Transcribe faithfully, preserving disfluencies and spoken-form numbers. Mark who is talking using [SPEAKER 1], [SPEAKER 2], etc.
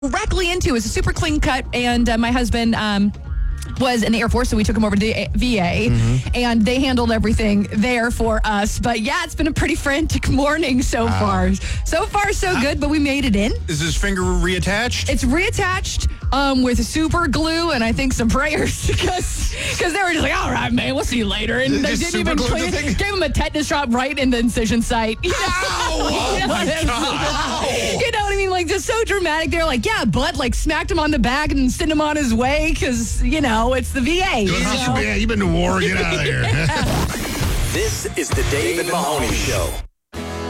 [SPEAKER 1] directly into. It's a super clean cut, and uh, my husband um, was in the Air Force, so we took him over to the V A, mm-hmm. and they handled everything there for us. But yeah, it's been a pretty frantic morning so wow. far. So far, so good, but we made it in.
[SPEAKER 2] Is his finger reattached?
[SPEAKER 1] It's reattached um, with super glue and I think some prayers because because they were just like, all right, man, we'll see you later. And they didn't even clean it. Gave him a tetanus drop right in the incision site. You know?
[SPEAKER 2] Ow!
[SPEAKER 1] you know
[SPEAKER 2] Oh, my God.
[SPEAKER 1] You know what I mean? Like, just so dramatic. They're like, yeah, but like smacked him on the back and sent him on his way because, you know, it's the V A.
[SPEAKER 2] Good hustle, yeah, you've been to war. Get out of here.
[SPEAKER 3] This is the David Mahoney Show.